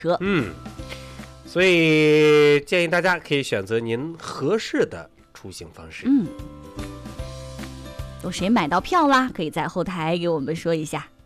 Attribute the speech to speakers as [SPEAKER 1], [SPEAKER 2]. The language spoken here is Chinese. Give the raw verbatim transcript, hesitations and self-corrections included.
[SPEAKER 1] 车。
[SPEAKER 2] 嗯，所以建议大家可以选择您合适的出行方式。
[SPEAKER 1] 嗯，有谁买到票啦？可以在后台给我们说一下。